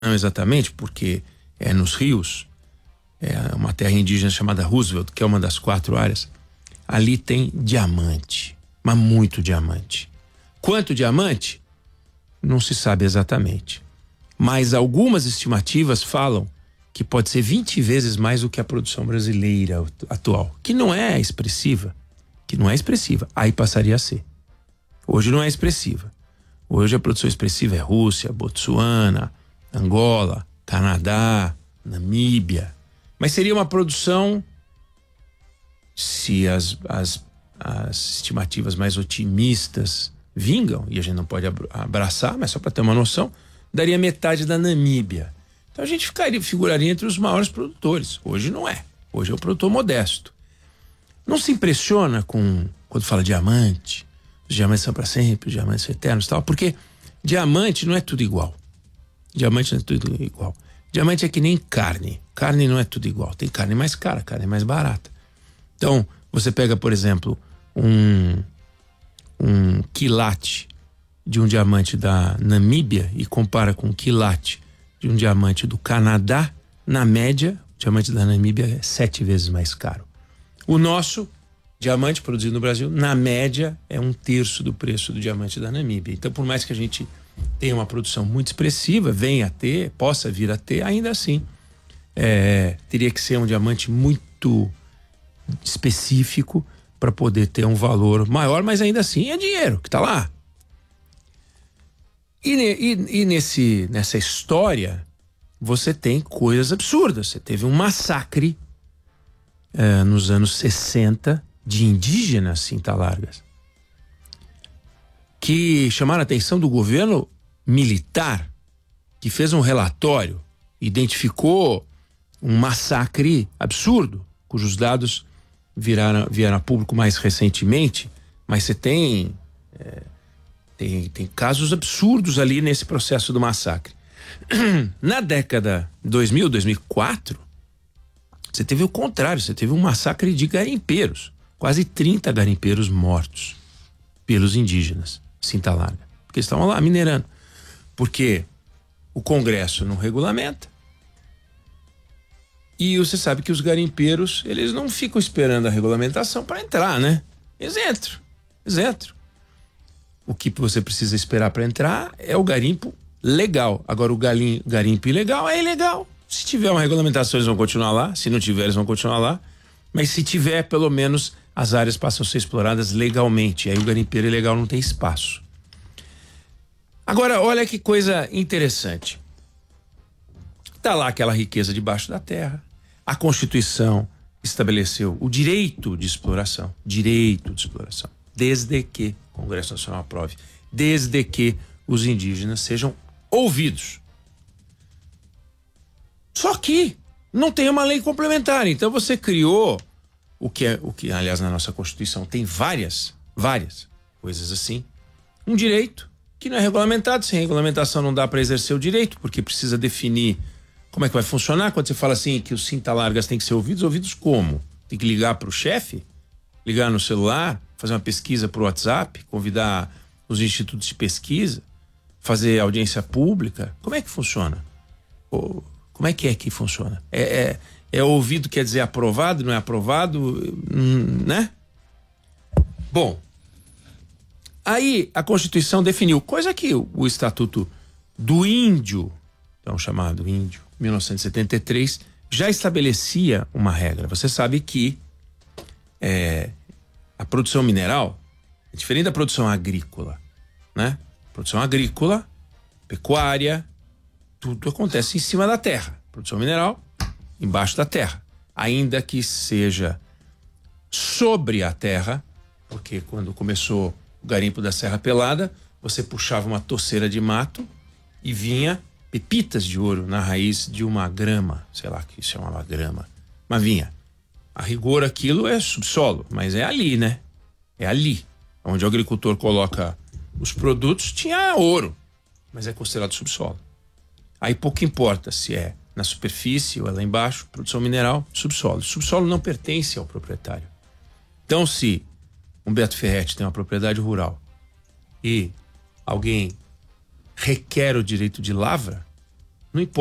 Não exatamente, porque é nos rios, é uma terra indígena chamada Roosevelt, que é uma das 4 áreas. Ali tem diamante, mas muito diamante. Quanto diamante? Não se sabe exatamente. Mas algumas estimativas falam que pode ser 20 vezes mais do que a produção brasileira atual, que não é expressiva, aí passaria a ser. Hoje não é expressiva. Hoje a produção expressiva é Rússia, Botsuana, Angola, Canadá, Namíbia. Mas seria uma produção, se as estimativas mais otimistas vingam, e a gente não pode abraçar, mas só para ter uma noção, daria metade da Namíbia. Então a gente figuraria entre os maiores produtores. Hoje não é. Hoje é o produtor modesto. Não se impressiona quando fala diamante, os diamantes são para sempre, os diamantes são eternos e tal, porque diamante não é tudo igual. Diamante não é tudo igual. Diamante é que nem carne. Carne não é tudo igual. Tem carne mais cara, carne mais barata. Então, você pega, por exemplo, um quilate de um diamante da Namíbia e compara com um quilate de um diamante do Canadá, na média, o diamante da Namíbia é 7 vezes mais caro. O nosso diamante produzido no Brasil, na média, é 1/3 do preço do diamante da Namíbia. Então, por mais que a gente tenha uma produção muito expressiva, venha a ter, possa vir a ter, ainda assim, teria que ser um diamante muito específico para poder ter um valor maior, mas ainda assim é dinheiro que está lá. E nessa história, você tem coisas absurdas. Você teve um massacre nos anos 60 de indígenas cinta-largas que chamaram a atenção do governo militar, que fez um relatório, identificou um massacre absurdo, cujos dados vieram a público mais recentemente, mas você tem casos absurdos ali nesse processo do massacre. Na década 2000, 2004, você teve o contrário, você teve um massacre de garimpeiros, quase 30 garimpeiros mortos pelos indígenas cinta-larga, porque estavam lá minerando, porque o Congresso não regulamenta. E você sabe que os garimpeiros, eles não ficam esperando a regulamentação para entrar, né? Eles entram. O que você precisa esperar para entrar é o garimpo legal. Agora, o garimpo ilegal é ilegal. Se tiver uma regulamentação, eles vão continuar lá. Se não tiver, eles vão continuar lá. Mas se tiver, pelo menos, as áreas passam a ser exploradas legalmente. Aí o garimpeiro ilegal não tem espaço. Agora, olha que coisa interessante. Tá lá aquela riqueza debaixo da terra. A Constituição estabeleceu o direito de exploração. Desde que o Congresso Nacional aprove. Desde que os indígenas sejam ouvidos. Só que não tem uma lei complementar. Então você criou o que aliás na nossa Constituição tem várias coisas assim. Um direito que não é regulamentado. Sem regulamentação não dá para exercer o direito, porque precisa definir como é que vai funcionar. Quando você fala assim que os cinta-largas têm que ser ouvidos como? Tem que ligar para o chefe? Ligar no celular? Fazer uma pesquisa por WhatsApp? Convidar os institutos de pesquisa? Fazer audiência pública? Como é que funciona? Como é que funciona? É ouvido, quer dizer aprovado, não é aprovado, né? Bom, aí a Constituição definiu, coisa que o Estatuto do Índio, então chamado Índio, 1973, já estabelecia uma regra. Você sabe que a produção mineral é diferente da produção agrícola, né? Produção agrícola, pecuária, tudo acontece em cima da terra. Produção mineral, embaixo da terra. Ainda que seja sobre a terra, porque quando começou o garimpo da Serra Pelada, você puxava uma toceira de mato e vinha pepitas de ouro na raiz de uma grama, sei lá que chamava grama, mas vinha. A rigor aquilo é subsolo, mas é ali, né? É ali. Onde o agricultor coloca os produtos, tinha ouro, mas é considerado subsolo. Aí pouco importa se é na superfície ou é lá embaixo, produção mineral, subsolo. O subsolo não pertence ao proprietário. Então, se Humberto Ferretti tem uma propriedade rural e alguém requer o direito de lavra, Não importa.